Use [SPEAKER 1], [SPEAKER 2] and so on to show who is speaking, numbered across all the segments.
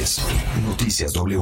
[SPEAKER 1] es Noticias W.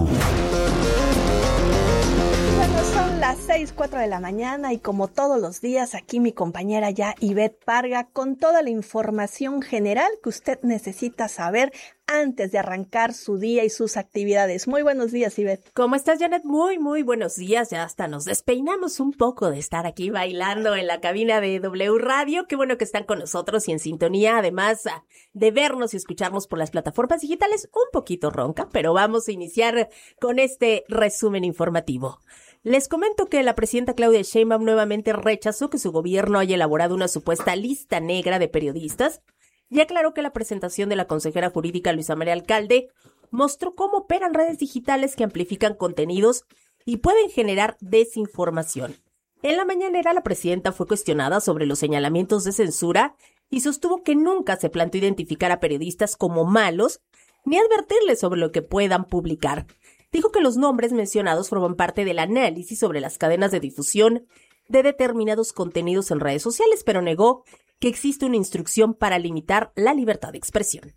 [SPEAKER 2] Bueno, son las 6:04 de la mañana y como todos los días aquí mi compañera ya Ivette Parga con toda la información general que usted necesita saber antes de arrancar su día y sus actividades. Muy buenos días, Ivette.
[SPEAKER 3] ¿Cómo estás, Janet? Muy buenos días. Ya hasta nos despeinamos un poco de estar aquí bailando en la cabina de W Radio. Qué bueno que están con nosotros y en sintonía, además de vernos y escucharnos por las plataformas digitales. Un poquito ronca, pero vamos a iniciar con este resumen informativo. Les comento que la presidenta Claudia Sheinbaum nuevamente rechazó que su gobierno haya elaborado una supuesta lista negra de periodistas y aclaró que la presentación de la consejera jurídica Luisa María Alcalde mostró cómo operan redes digitales que amplifican contenidos y pueden generar desinformación. En la mañanera, la presidenta fue cuestionada sobre los señalamientos de censura y sostuvo que nunca se planteó identificar a periodistas como malos ni advertirles sobre lo que puedan publicar. Dijo que los nombres mencionados forman parte del análisis sobre las cadenas de difusión de determinados contenidos en redes sociales, pero negó que existe una instrucción para limitar la libertad de expresión.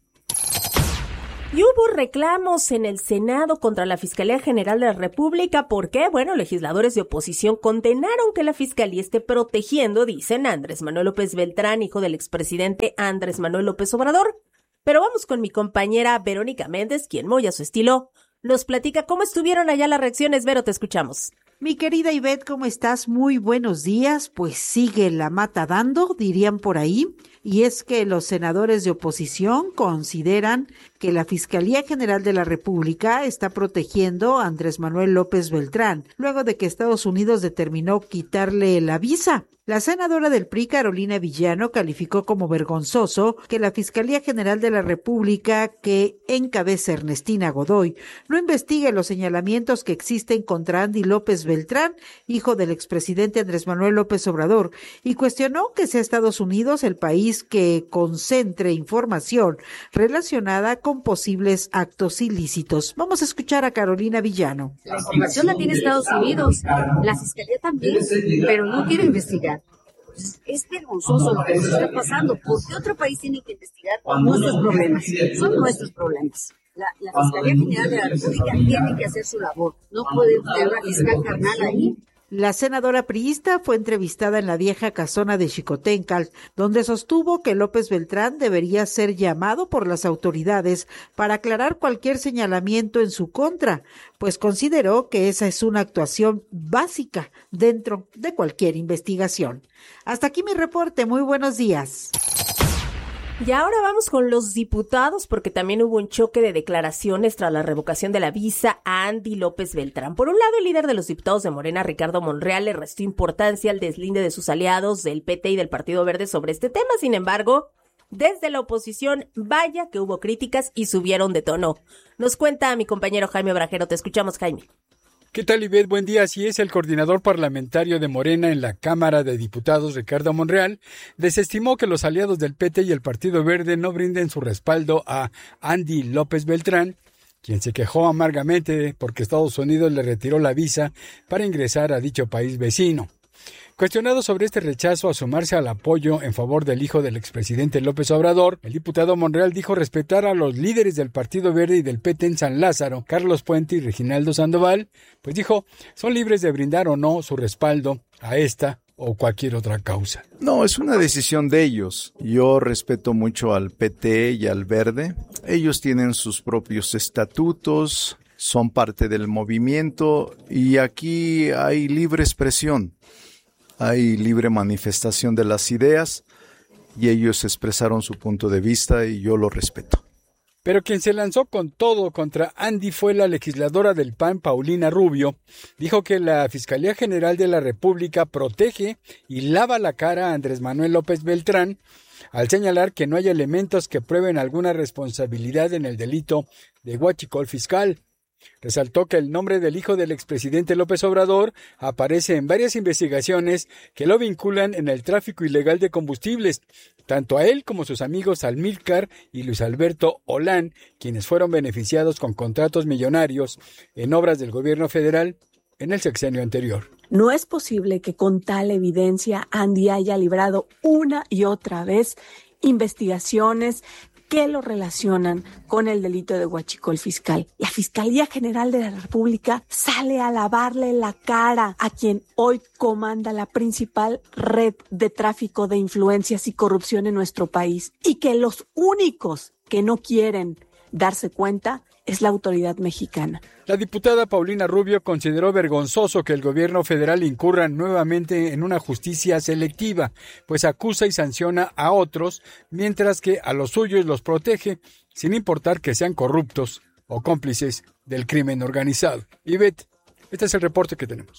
[SPEAKER 3] Y hubo reclamos en el Senado contra la Fiscalía General de la República porque, legisladores de oposición condenaron que la Fiscalía esté protegiendo, dicen, a Andrés Manuel López Beltrán, hijo del expresidente Andrés Manuel López Obrador. Pero vamos con mi compañera Verónica Méndez, quien muy a su estilo nos platica cómo estuvieron allá las reacciones. Vero, te escuchamos.
[SPEAKER 4] Mi querida Ivette, ¿cómo estás? Muy buenos días. Pues sigue la mata dando, dirían por ahí. Y es que los senadores de oposición consideran que la Fiscalía General de la República está protegiendo a Andrés Manuel López Beltrán, luego de que Estados Unidos determinó quitarle la visa. La senadora del PRI, Carolina Villano, calificó como vergonzoso que la Fiscalía General de la República, que encabeza Ernestina Godoy, no investigue los señalamientos que existen contra Andy López Beltrán, hijo del expresidente Andrés Manuel López Obrador, y cuestionó que sea Estados Unidos el país que concentre información relacionada con posibles actos ilícitos. Vamos a escuchar a Carolina Villano.
[SPEAKER 5] La información la tiene Estados Unidos, la Fiscalía también, pero no quiere investigar. Es vergonzoso lo que nos está pasando. ¿Por qué otro país tiene que investigar nuestros problemas? Son nuestros problemas. La Fiscalía General de la República tiene que hacer su labor. No puede tener una fiscal carnal ahí.
[SPEAKER 4] La senadora priista fue entrevistada en la vieja casona de Xicoténcal, donde sostuvo que López Beltrán debería ser llamado por las autoridades para aclarar cualquier señalamiento en su contra, pues consideró que esa es una actuación básica dentro de cualquier investigación. Hasta aquí mi reporte. Muy buenos días.
[SPEAKER 3] Y ahora vamos con los diputados, porque también hubo un choque de declaraciones tras la revocación de la visa a Andy López Beltrán. Por un lado, el líder de los diputados de Morena, Ricardo Monreal, le restó importancia al deslinde de sus aliados del PT y del Partido Verde sobre este tema. Sin embargo, desde la oposición, vaya que hubo críticas y subieron de tono. Nos cuenta mi compañero Jaime Brajero. Te escuchamos, Jaime.
[SPEAKER 6] ¿Qué tal, Ivette? Buen día. Así es, el coordinador parlamentario de Morena en la Cámara de Diputados, Ricardo Monreal, desestimó que los aliados del PT y el Partido Verde no brinden su respaldo a Andy López Beltrán, quien se quejó amargamente porque Estados Unidos le retiró la visa para ingresar a dicho país vecino. Cuestionado sobre este rechazo a sumarse al apoyo en favor del hijo del expresidente López Obrador, el diputado Monreal dijo respetar a los líderes del Partido Verde y del PT en San Lázaro, Carlos Puente y Reginaldo Sandoval, pues dijo, son libres de brindar o no su respaldo a esta o cualquier otra causa.
[SPEAKER 7] No, es una decisión de ellos. Yo respeto mucho al PT y al Verde. Ellos tienen sus propios estatutos, son parte del movimiento y aquí hay libre expresión. Hay libre manifestación de las ideas y ellos expresaron su punto de vista y yo lo respeto.
[SPEAKER 6] Pero quien se lanzó con todo contra Andy fue la legisladora del PAN, Paulina Rubio. Dijo que la Fiscalía General de la República protege y lava la cara a Andrés Manuel López Beltrán al señalar que no hay elementos que prueben alguna responsabilidad en el delito de huachicol fiscal. Resaltó que el nombre del hijo del expresidente López Obrador aparece en varias investigaciones que lo vinculan en el tráfico ilegal de combustibles, tanto a él como sus amigos Almílcar y Luis Alberto Olán, quienes fueron beneficiados con contratos millonarios en obras del gobierno federal en el sexenio anterior.
[SPEAKER 2] No es posible que con tal evidencia Andy haya librado una y otra vez investigaciones
[SPEAKER 1] que lo relacionan con el delito de huachicol fiscal. La Fiscalía General de la República sale a lavarle la cara a quien hoy comanda la principal red de tráfico de influencias y corrupción en nuestro país, y que los únicos que no quieren darse cuenta es la autoridad mexicana.
[SPEAKER 6] La diputada Paulina Rubio consideró vergonzoso que el gobierno federal incurra nuevamente en una justicia selectiva, pues acusa y sanciona a otros, mientras que a los suyos los protege, sin importar que sean corruptos o cómplices del crimen organizado. Ivette, este es el reporte que tenemos.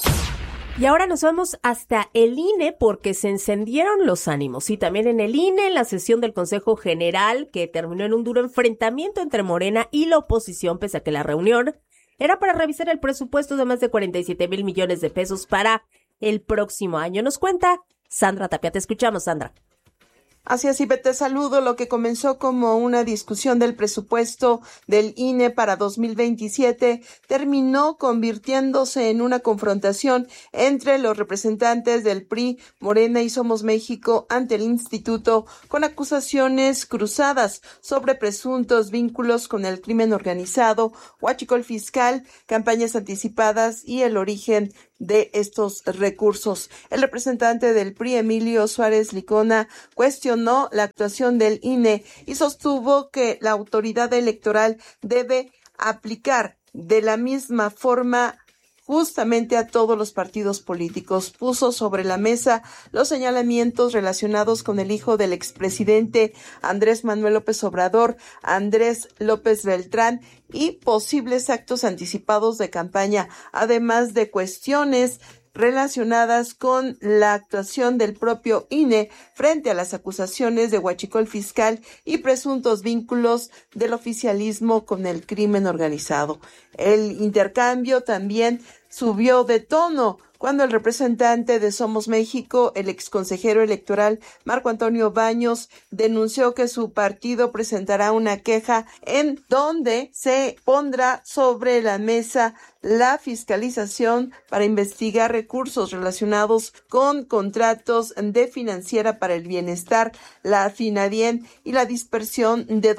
[SPEAKER 3] Y ahora nos vamos hasta el INE porque se encendieron los ánimos. Y también en el INE, en la sesión del Consejo General, que terminó en un duro enfrentamiento entre Morena y la oposición, pese a que la reunión era para revisar el presupuesto de más de 47,000 millones de pesos para el próximo año. Nos cuenta Sandra Tapia. Te escuchamos, Sandra.
[SPEAKER 8] Así es, Ivette, te saludo. Lo que comenzó como una discusión del presupuesto del INE para 2027 terminó convirtiéndose en una confrontación entre los representantes del PRI, Morena y Somos México ante el instituto, con acusaciones cruzadas sobre presuntos vínculos con el crimen organizado, huachicol fiscal, campañas anticipadas y el origen de estos recursos. El representante del PRI, Emilio Suárez Licona, cuestionó la actuación del INE y sostuvo que la autoridad electoral debe aplicar de la misma forma justamente a todos los partidos políticos. Puso sobre la mesa los señalamientos relacionados con el hijo del expresidente Andrés Manuel López Obrador, Andrés López Beltrán, y posibles actos anticipados de campaña, además de cuestiones relacionadas con la actuación del propio INE frente a las acusaciones de huachicol fiscal y presuntos vínculos del oficialismo con el crimen organizado. El intercambio también subió de tono cuando el representante de Somos México, el exconsejero electoral Marco Antonio Baños, denunció que su partido presentará una queja en donde se pondrá sobre la mesa la fiscalización para investigar recursos relacionados con contratos de Financiera para el Bienestar, la Finadien, y la dispersión de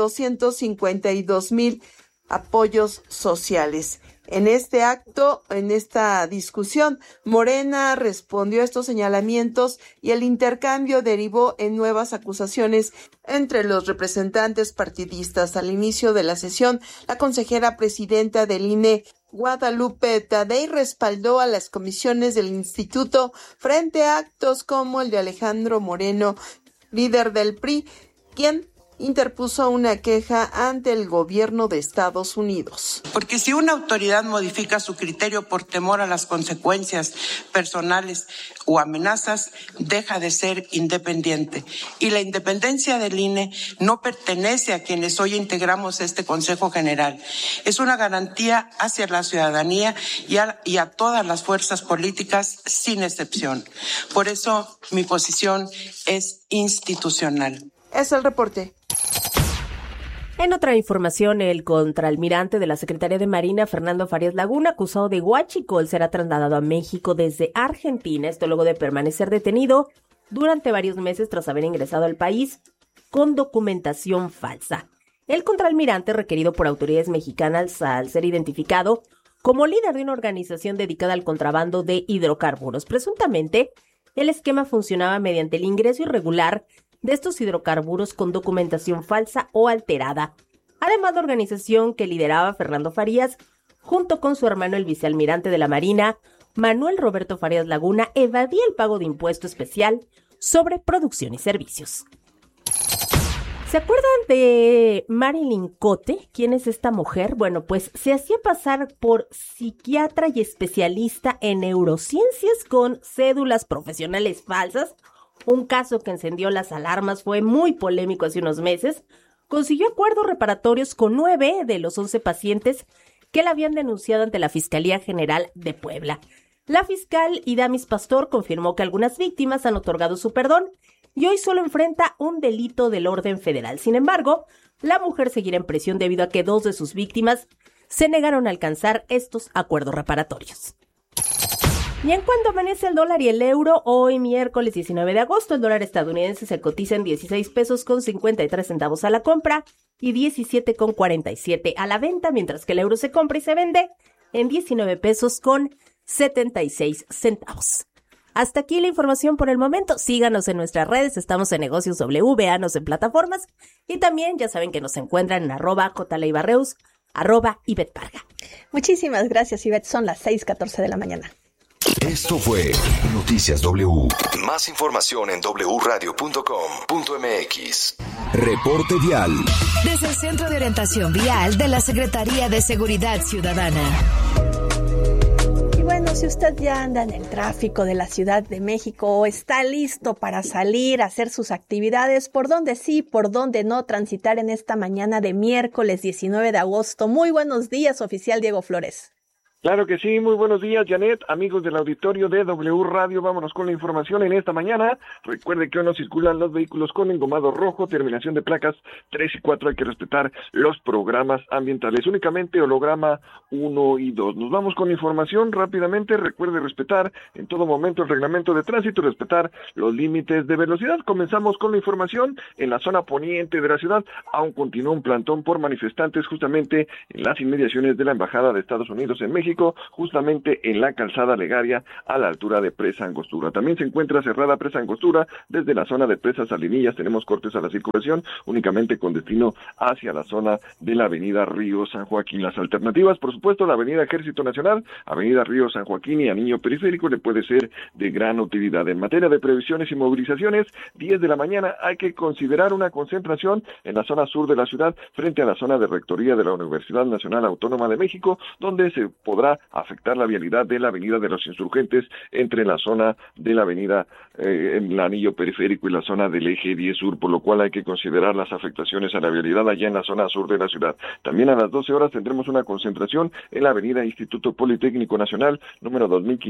[SPEAKER 8] 252,000 apoyos sociales. En este acto, en esta discusión, Morena respondió a estos señalamientos y el intercambio derivó en nuevas acusaciones entre los representantes partidistas. Al inicio de la sesión, la consejera presidenta del INE, Guadalupe Tadei, respaldó a las comisiones del instituto frente a actos como el de Alejandro Moreno, líder del PRI, quien interpuso una queja ante el gobierno de Estados Unidos.
[SPEAKER 9] Porque si una autoridad modifica su criterio por temor a las consecuencias personales o amenazas, deja de ser independiente. Y la independencia del INE no pertenece a quienes hoy integramos este Consejo General. Es una garantía hacia la ciudadanía y a todas las fuerzas políticas sin excepción. Por eso mi posición es institucional.
[SPEAKER 8] Es el reporte.
[SPEAKER 3] En otra información, el contraalmirante de la Secretaría de Marina, Fernando Farías Laguna, acusado de huachicol, será trasladado a México desde Argentina, esto luego de permanecer detenido durante varios meses tras haber ingresado al país con documentación falsa. El contraalmirante, requerido por autoridades mexicanas al ser identificado como líder de una organización dedicada al contrabando de hidrocarburos. Presuntamente, el esquema funcionaba mediante el ingreso irregular de estos hidrocarburos con documentación falsa o alterada. Además, la organización que lideraba Fernando Farías, junto con su hermano el vicealmirante de la Marina, Manuel Roberto Farías Laguna, evadía el pago de impuesto especial sobre producción y servicios. ¿Se acuerdan de Marilyn Cote? ¿Quién es esta mujer? Bueno, pues se hacía pasar por psiquiatra y especialista en neurociencias con cédulas profesionales falsas. Un caso que encendió las alarmas, fue muy polémico hace unos meses. Consiguió acuerdos reparatorios con 9 de los 11 pacientes que la habían denunciado ante la Fiscalía General de Puebla. La fiscal Idamis Pastor confirmó que algunas víctimas han otorgado su perdón y hoy solo enfrenta un delito del orden federal. Sin embargo, la mujer seguirá en prisión debido a que 2 de sus víctimas se negaron a alcanzar estos acuerdos reparatorios. ¿Y en cuánto amanece el dólar y el euro? Hoy miércoles 19 de agosto, el dólar estadounidense se cotiza en 16 pesos con 53 centavos a la compra y 17 con 47 a la venta, mientras que el euro se compra y se vende en 19 pesos con 76 centavos. Hasta aquí la información por el momento. Síganos en nuestras redes, estamos en Negocios W, véanos en plataformas y también ya saben que nos encuentran en @jleibarreus, @IvetParga.
[SPEAKER 2] Muchísimas gracias, Ivette. Son las 6:14 de la mañana.
[SPEAKER 10] Esto fue Noticias W. Más información en wradio.com.mx. Reporte vial.
[SPEAKER 11] Desde el Centro de Orientación Vial de la Secretaría de Seguridad Ciudadana.
[SPEAKER 2] Y bueno, si usted ya anda en el tráfico de la Ciudad de México o está listo para salir a hacer sus actividades, por donde sí, por donde no transitar en esta mañana de miércoles 19 de agosto. Muy buenos días, oficial Diego Flores.
[SPEAKER 12] Claro que sí, muy buenos días, Janet, amigos del auditorio de W Radio, vámonos con la información en esta mañana. Recuerde que hoy no circulan los vehículos con engomado rojo, terminación de placas 3 y 4, hay que respetar los programas ambientales, únicamente holograma 1 y 2. Nos vamos con información rápidamente, recuerde respetar en todo momento el reglamento de tránsito y respetar los límites de velocidad. Comenzamos con la información en la zona poniente de la ciudad, aún continúa un plantón por manifestantes justamente en las inmediaciones de la Embajada de Estados Unidos en México, justamente en la calzada Legaria a la altura de Presa Angostura. También se encuentra cerrada Presa Angostura desde la zona de Presa Salinillas, tenemos cortes a la circulación únicamente con destino hacia la zona de la avenida Río San Joaquín. Las alternativas, por supuesto, la avenida Ejército Nacional, avenida Río San Joaquín y Anillo Periférico le puede ser de gran utilidad. En materia de previsiones y movilizaciones, 10 de la mañana hay que considerar una concentración en la zona sur de la ciudad frente a la zona de rectoría de la Universidad Nacional Autónoma de México, donde se podrá afectar la vialidad de la avenida de los Insurgentes entre la zona de la avenida en el anillo periférico y la zona del eje 10 sur, por lo cual hay que considerar las afectaciones a la vialidad allá en la zona sur de la ciudad. También a las 12 horas tendremos una concentración en la avenida Instituto Politécnico Nacional, número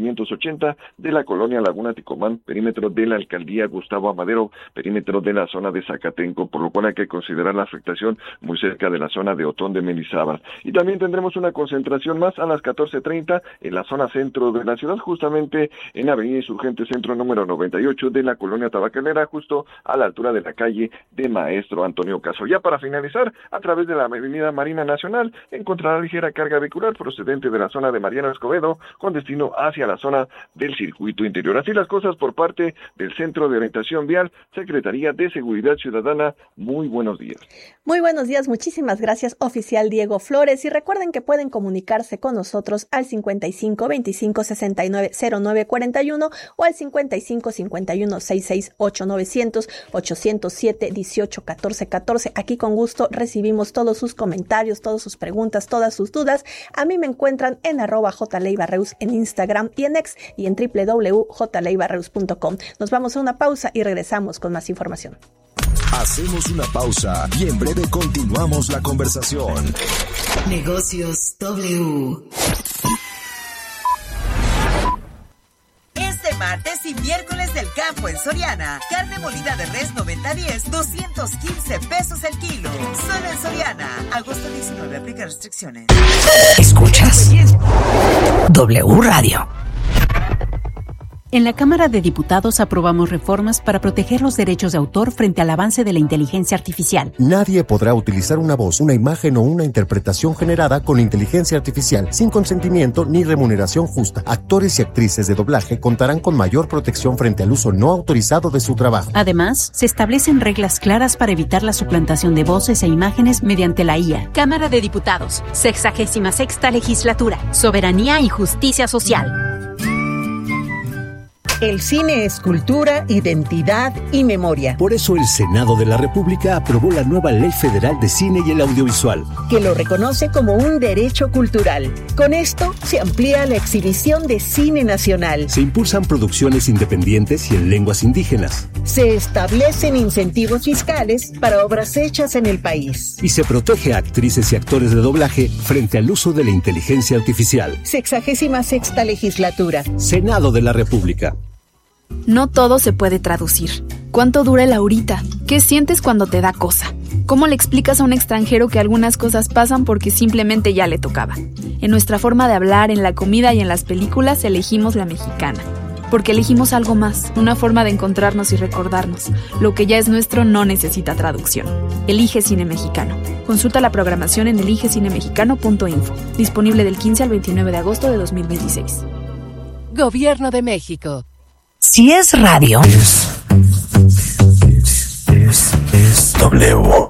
[SPEAKER 12] 2580, de la colonia Laguna Ticomán, perímetro de la alcaldía Gustavo Amadero, perímetro de la zona de Zacatenco, por lo cual hay que considerar la afectación muy cerca de la zona de Otón de Mendizábal. Y también tendremos una concentración más a las 14:30 en la zona centro de la ciudad, justamente en Avenida Insurgente Centro número 98 de la colonia Tabacalera, justo a la altura de la calle de Maestro Antonio Caso. Ya para finalizar, a través de la avenida Marina Nacional, encontrará ligera carga vehicular procedente de la zona de Mariano Escobedo, con destino hacia la zona del circuito interior. Así las cosas por parte del Centro de Orientación Vial, Secretaría de Seguridad Ciudadana. Muy buenos días.
[SPEAKER 2] Muy buenos días, muchísimas gracias, oficial Diego Flores. Y recuerden que pueden comunicarse con nosotros al 55 25 69 09 41 o al 55 51 66 8900 807 18 14 14. Aquí con gusto recibimos todos sus comentarios, todas sus preguntas, todas sus dudas. A mí me encuentran en @jleibarreus en Instagram y en X y en www.jleibarreus.com. Nos vamos a una pausa y regresamos con más información.
[SPEAKER 10] Hacemos una pausa y en breve continuamos la conversación.
[SPEAKER 11] Negocios W.
[SPEAKER 13] Este martes y miércoles del campo en Soriana. Carne molida de res 90-10, 215 pesos el kilo. Solo en Soriana. Agosto 19, aplica restricciones.
[SPEAKER 11] ¿Escuchas? W Radio.
[SPEAKER 14] En la Cámara de Diputados aprobamos reformas para proteger los derechos de autor frente al avance de la inteligencia artificial.
[SPEAKER 15] Nadie podrá utilizar una voz, una imagen o una interpretación generada con inteligencia artificial sin consentimiento ni remuneración justa. Actores y actrices de doblaje contarán con mayor protección frente al uso no autorizado de su trabajo.
[SPEAKER 14] Además, se establecen reglas claras para evitar la suplantación de voces e imágenes mediante la IA. Cámara de Diputados, 66ª Legislatura, Soberanía y Justicia Social.
[SPEAKER 16] El cine es cultura, identidad y memoria.
[SPEAKER 17] Por eso el Senado de la República aprobó la nueva Ley Federal de Cine y el Audiovisual,
[SPEAKER 16] que lo reconoce como un derecho cultural. Con esto se amplía la exhibición de cine nacional.
[SPEAKER 17] Se impulsan producciones independientes y en lenguas indígenas.
[SPEAKER 16] Se establecen incentivos fiscales para obras hechas en el país.
[SPEAKER 17] Y se protege a actrices y actores de doblaje frente al uso de la inteligencia artificial.
[SPEAKER 16] 66ª Legislatura.
[SPEAKER 17] Senado de la República.
[SPEAKER 18] No todo se puede traducir. ¿Cuánto dura el ahorita? ¿Qué sientes cuando te da cosa? ¿Cómo le explicas a un extranjero que algunas cosas pasan porque simplemente ya le tocaba? En nuestra forma de hablar, en la comida y en las películas elegimos la mexicana. Porque elegimos algo más, una forma de encontrarnos y recordarnos. Lo que ya es nuestro no necesita traducción. Elige Cine Mexicano. Consulta la programación en eligecinemexicano.info. Disponible del 15 al 29 de agosto de 2026.
[SPEAKER 19] Gobierno de México.
[SPEAKER 11] Si es radio.
[SPEAKER 10] Es W.